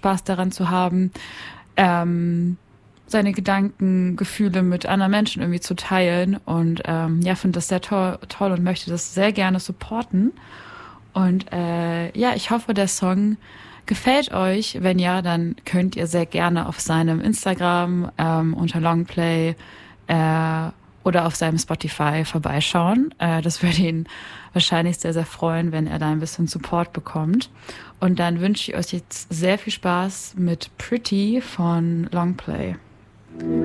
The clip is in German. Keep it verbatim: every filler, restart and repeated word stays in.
Spaß daran zu haben, ähm, seine Gedanken, Gefühle mit anderen Menschen irgendwie zu teilen. Und ähm, ja, finde das sehr toll, toll und möchte das sehr gerne supporten. Und äh, ja, ich hoffe, der Song gefällt euch. Wenn ja, dann könnt ihr sehr gerne auf seinem Instagram ähm, unter Longplay äh, oder auf seinem Spotify vorbeischauen. Äh, das würde ihn wahrscheinlich sehr, sehr freuen, wenn er da ein bisschen Support bekommt. Und dann wünsche ich euch jetzt sehr viel Spaß mit Pretty von Longplay.